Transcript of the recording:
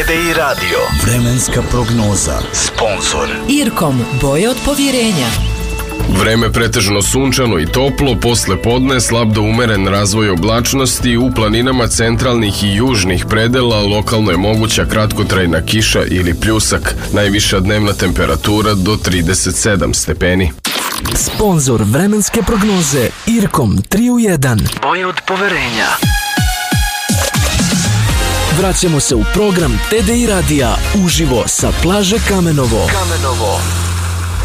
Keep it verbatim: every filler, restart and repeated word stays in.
T D I radio. Vremenska prognoza. Sponzor Irkom, boje od povjerenja. Vreme pretežno sunčano i toplo, posle podne slab do umeren razvoj oblačnosti, u planinama centralnih i južnih predela lokalno je moguća kratkotrajna kiša ili pljusak, najviša dnevna temperatura do trideset sedam stepeni. Sponzor vremenske prognoze Irkom tri u jedan. boje od poverenja. Vraćamo se u program T D I radija uživo sa plaže Kamenovo. Kamenovo.